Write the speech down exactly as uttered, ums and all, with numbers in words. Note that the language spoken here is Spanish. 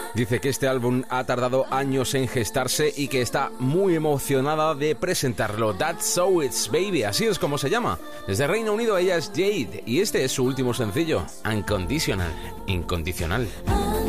Dice que este álbum ha tardado años en gestarse y que está muy emocionada de presentarlo. That's So It's Baby, así es como se llama. Desde Reino Unido ella es Jade y este es su último sencillo, Unconditional, Incondicional.